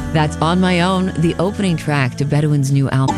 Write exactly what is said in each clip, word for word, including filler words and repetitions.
That's On My Own, the opening track to Bedouin's new album.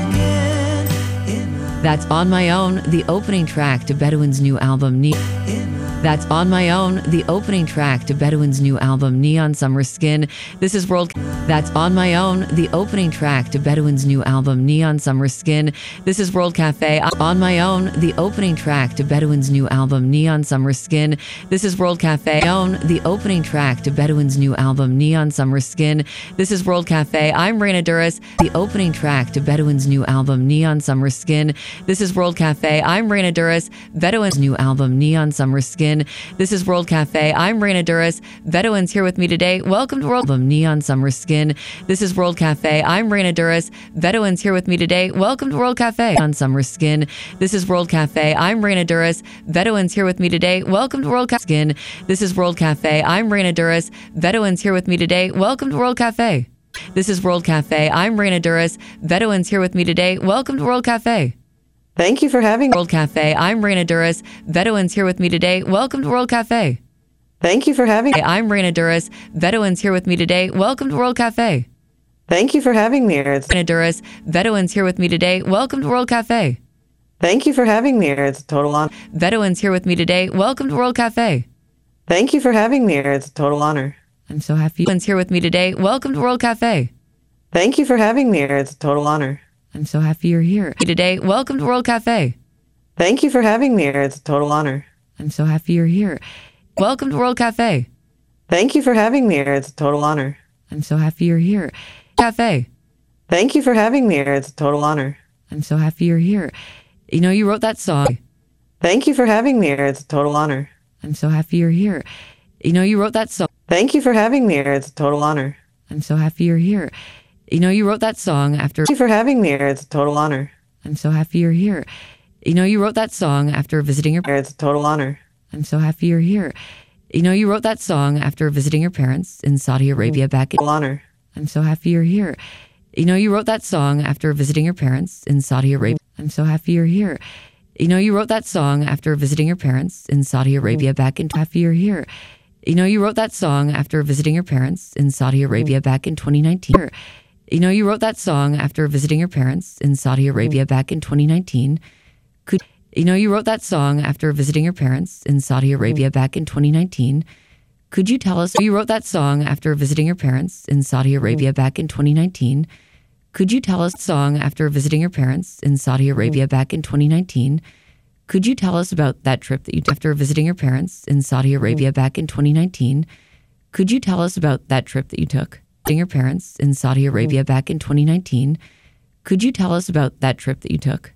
That's On My Own, the opening track to Bedouin's new album. Ne- That's On My Own, the opening track to Bedouin's new album, Neon Summer Skin. This is World. That's On My Own, the opening track to Bedouin's new album, Neon Summer Skin. This is World Cafe. On My Own, the opening track to Bedouin's new album, Neon Summer Skin. This is World Cafe. Own, the opening track to Bedouin's new album, Neon Summer Skin. This is World Cafe. I'm Raina Duras, the opening track to Bedouin's new album, Neon Summer Skin. This is World Cafe. I'm Raina Duras, Bedouin's new album, Neon Summer Skin. This is World Cafe. I'm Raina Duras. Bedouin's here with me today. Welcome to World Album Neon Summer Skin. This is World Cafe. I'm Raina Duras. Bedouin's here with me today. Welcome to World Cafe on Summer Skin. This is World Cafe. I'm Raina Duras. Bedouin's here with me today. Welcome to World Cafe Skin. This is World Cafe. I'm Raina Duras. Bedouin's here with me today. Welcome to World Cafe. This is World Cafe. I'm Raina Duras. Bedouin's here with me today. Welcome to World Cafe. Thank you for having World Cafe. I'm Raina Duras. Bedouin's here with me today. Welcome to World Cafe. Thank you for having I'm Raina Duras. Bedouin's here with me today. Welcome to World Cafe. Thank you for having me. It's Raina Duras. Bedouin's here with me today. Welcome to World Cafe. Thank you for having me. It's a total honor. Bedouin's here with me today. Welcome to World Cafe. Thank you for having me. It's a total honor. I'm so happy. Bedouin's here with me today. Welcome to World Cafe. Thank you for having me. It's a total honor. I'm so happy you're here today. Welcome to World Cafe. Thank you for having me. It's a total honor. I'm so happy you're here. Welcome to World Cafe. Thank you for having me. It's a total honor. I'm so happy you're here. Cafe. Thank you for having me. It's a total honor. I'm so happy you're here. You know, you wrote that song. Thank you for having me. It's a total honor. I'm so happy you're here. You know, you wrote that song. Thank you for having me. It's a total honor. I'm so happy you're here. You know, you wrote that song after. Thank you for having me. It's a total honor. I'm so happy you're here. You know, you wrote that song after visiting your. It's a total honor. I'm so happy you're here. You know, you wrote that song after visiting your parents in Saudi Arabia back in. Total honor. I'm so happy you're here. You know, you wrote that song after visiting your parents in Saudi Arabia. I'm so happy you're here. You know, you wrote that song after visiting your parents in Saudi Arabia back in. Happy you're here. You know, you wrote that song after visiting your parents in Saudi Arabia back in twenty nineteen. You know, you wrote that song after visiting your parents in Saudi Arabia back in twenty nineteen. Could you know, you wrote that song after visiting your parents in Saudi Arabia back in twenty nineteen. Could you tell us you wrote that song after visiting your parents in Saudi Arabia back in twenty nineteen? Could you tell us song after visiting your parents in Saudi Arabia back in twenty nineteen? Could you tell us about that trip that you took after visiting your parents in Saudi Arabia back in twenty nineteen? Could you tell us about that trip that you took? Your parents in Saudi Arabia back in twenty nineteen. Could you tell us about that trip that you took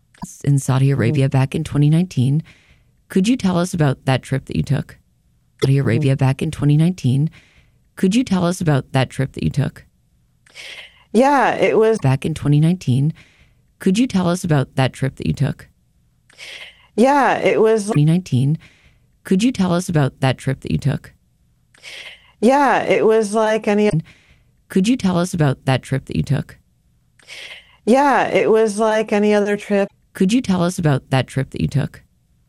in Saudi Arabia back in twenty nineteen? Could you tell us about that trip that you took Saudi Arabia back in twenty nineteen? Could you tell us about that trip that you took? Yeah, it was back in twenty nineteen. Could you tell us about that trip that you took? Yeah, it was twenty nineteen. Could you tell us about that trip that you took? Yeah, it was like any. Could you tell us about that trip that you took? Yeah, it was like any other trip. Could you tell us about that trip that you took?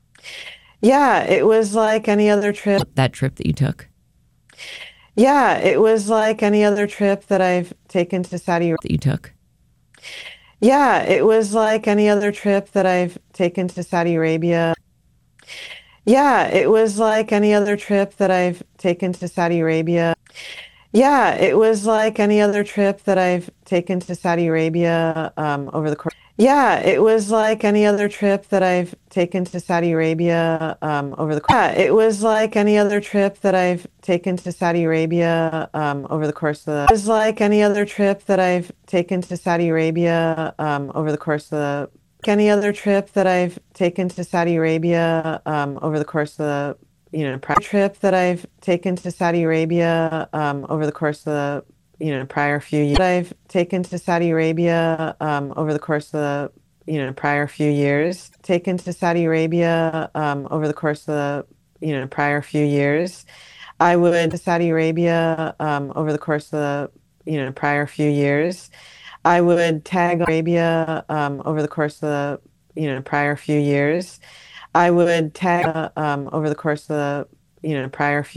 Yeah, it was like any other trip. That trip that you took? Yeah, it was like any other trip that I've taken to Saudi Arabia. That you took? Yeah, it was like any other trip that I've taken to Saudi Arabia. Yeah, it was like any other trip that I've taken to Saudi Arabia. Yeah, it was like any other trip that I've taken to Saudi Arabia um, over the course. Yeah, it was like any other trip that I've taken to Saudi Arabia um, over the course. Yeah, it was like any other trip that I've taken to Saudi Arabia um, over the course of the. It was like any other trip that I've taken to Saudi Arabia um, over the course of the. Any other trip that I've taken to Saudi Arabia um, over the course of the, you know, prior trip that I've taken to Saudi Arabia um, over the course of the, you know, prior few years. I've taken to Saudi Arabia um, over the course of the, you know, prior few years. Taken to Saudi Arabia um, over the course of the, you know, prior few years. I would to Saudi Arabia um, over the course of the, you know, prior few years. I would tag Arabia um, over the course of the, you know, prior few years. I would tag um, over the course of the, you know, prior few